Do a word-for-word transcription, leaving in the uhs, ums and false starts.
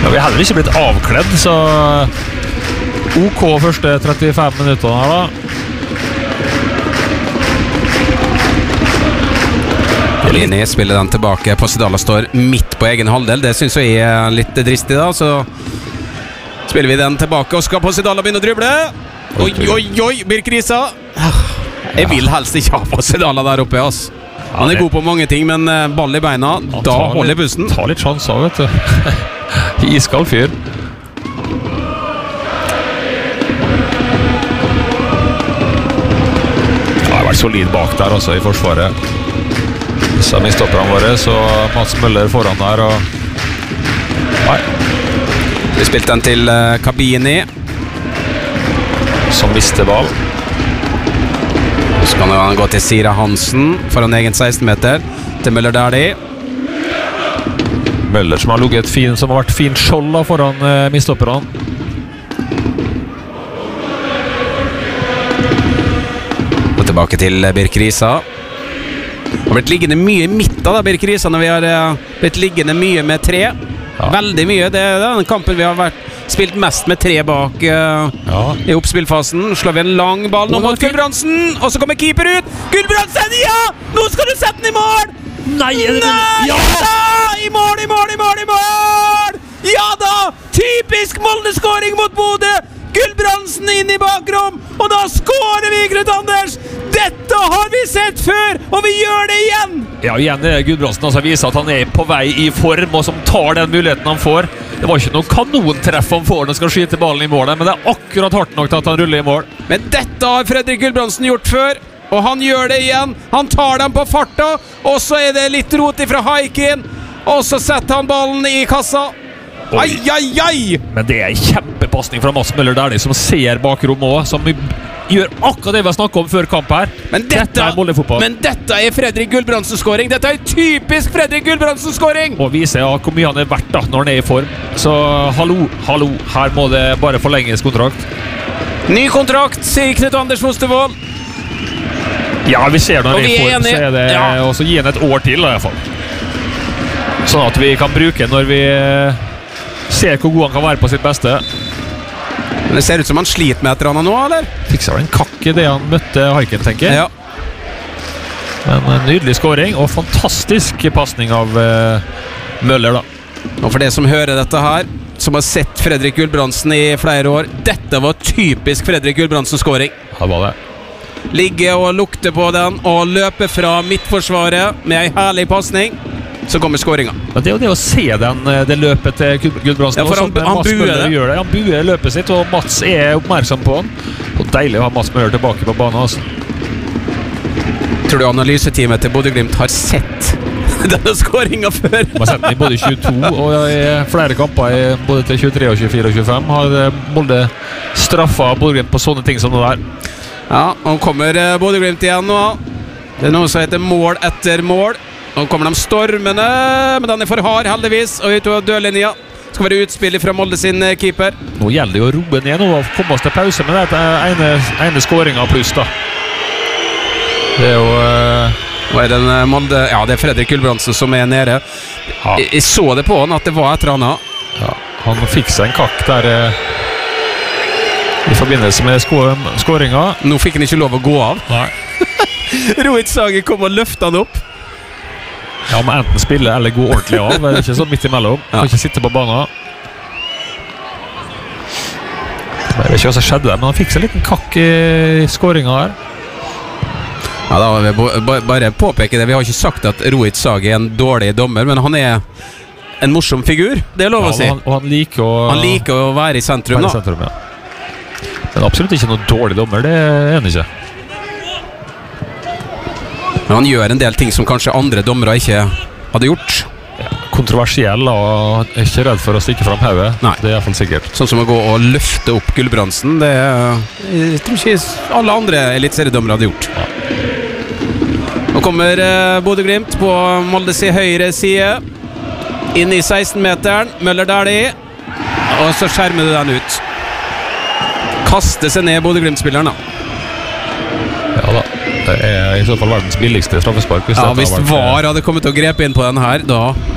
Ja, vi har heller ikke blitt avkledd, så OK første trettifem minutter her da. Lini spiller den tilbake. Posidala står midt på egen halvdel. Det synes jeg er litt dristig da. Så spiller vi den tilbake, og skal Posidala begynne å drible. Oi, oi, oi, Birk-Risa. Jeg vil helst ikke ha Posidala der oppe, ass. Han er god på mange ting, men ball i beina, da holder jeg bussen. Ta litt sjanser, vet du. Iskald fyr. Det har vært solid bak der også i forsvaret. Så mistopperne våre, så Mats Møller foran der og... Nei. Vi spilte den til uh, Kabini, som mister ball. Så kan han gå til Sira Hansen foran egen seksten meter til Møller Dæhlie. Møller som har lugget fin, som har vært fin skjold da, foran uh, mistopperne. Og tilbake til uh, Birk-Risa. Det har blitt liggende mye i midten da, Birk-Risa, når vi har uh, blitt liggende mye med tre. Ja. Veldig mye. Det er den kampen vi har vært, spilt mest med tre bak uh, ja. I oppspillfasen. Slår vi en lang ball nå mot Gulbrandsen, og så kommer keeper ut. Gulbrandsen, ja! Nå skal du sette den i mål! Nei! Nei! Ja da! I mål, i mål, i mål, i mål! Ja da! Typisk Molde-skåring mot Bodø! Gulbrandsen inn i bakrom, og da skårer vi, Knut Anders! Dette har vi sett før, og vi gjør det igjen! Ja, igjen er Gulbrandsen altså viser at han er på vei i form, og som tar den muligheten han får. Det var ikke noen kanontreff han får når han skal skyte ballen i målet, men det er akkurat hardt nok til at han ruller i mål. Men dette har Fredrik Gulbrandsen gjort før, og han gjør det igjen. Han tar den på farta, og så er det litt rot ifra Haikin, og så setter han ballen i kassa. Oi. Ai, ai, ai! Men det er en kjempepassning fra Mats Møller Dæhlie, som ser bakrom også, som gjør akkurat det vi har snakket om før kamp her. Men dette, dette er Molde-fotball. Men dette er Fredrik Gulbrandsen-skåring. Dette er typisk Fredrik Gulbrandsen-skåring. Og viser ja, hvor mye han er verdt da, når han er i form. Så hallo, hallo, her må det bare forlenges kontrakt. Ny kontrakt, sier Knut Anders Fostervold. Ja, vi ser når han er i form, enige. så er det, ja. Og så gi han et år til da, i hvert fall. Sånn at vi kan bruke når vi ser hvor god han kan være på sitt beste. Men det ser ut som han sliter med etter han nå, eller? Fikser vel en kakk i det han møtte Haiken, tenker jeg. Ja. Men en nydelig skåring, og fantastisk passning av uh, Møller da. Og for det som hører dette her, som har sett Fredrik Gulbrandsen i flere år, dette var typisk Fredrik Gulbrandsen skåring. Ja, var det. Ligge og lukte på den, og løpe fra midtforsvaret med en herlig passning. Så kommer skåringen. Ja, det er jo det å se den, det løpet til Gulbrandsen. Ja, for han, han buer det. Gjør det. Han buer løpet sitt, og Mats er oppmerksom på han. Og deilig å ha Mats Møller tilbake på banen. Altså. Tror du analyseteamet til Bodø-Glimt har sett denne skåringen før? De har sett den i både tjueto og i flere kamper i både til tjuetre, og tjuefire og tjuefem. Har Molde straffet Bodø-Glimt på sånne ting som det der. Ja, nå kommer Bodø-Glimt igjen nå. Det er noe som heter mål etter mål. Nå kommer de stormene, men den er for hard heldigvis, og ut av dørlinja. Skal være utspill fra Molde sin keeper. Nå gjelder det jo å roe ned nå og komme oss til pause med det ene, ene skåringen pluss da. Det er jo... Uh... Hva er den Molde? Ja, det er Fredrik Gulbrandsen som er nede. Ja. Jeg, jeg så det på han at det var et eller annet. Ja, han fikk seg en kakk der uh, i forbindelse med skåringen. Nå fikk han ikke lov å gå av. Nei. Rohit Sagi kom og løftet han opp. Ja, men enten spille eller gå ordentlig av. Det er ikke sånn midt imellom. Ja. Kan ikke sitte på banen. Jeg vet ikke hva som skjedde der, men han fikk seg en liten kakk i skåringen her. Ja, da vil vi bare påpeke det. Vi har ikke sagt at Rohit Sagi er en dårlig dommer, men han er en morsom figur. Det er lov å ja, si. Og han, og han, liker å, han liker å være i sentrum, være i sentrum, ja. Men absolutt ikke noe dårlig dommer, det er han ikke. Men han gjør en del ting som kanskje andre dommere ikke hadde gjort. Ja, kontroversiell, og er ikke redd for å stikke frem hodet. Nei. Det er i hvert fall sikkert. Sånn som å gå og løfte opp Gulbrandsen, det jeg tror ikke alle andre eliteseriedommere hadde gjort. Ja. Nå kommer uh, Bodø-Glimt på Moldes høyre side. Inn i seksten-meteren. Møller Dæhlie. Og så skjermer du den ut. Kaste seg ned Bodø-Glimt-spilleren da. Ja da. Det er i så fall verdens billigste straffespark. Hvis ja, hvis VAR hadde kommet til å grepe inn på den her, da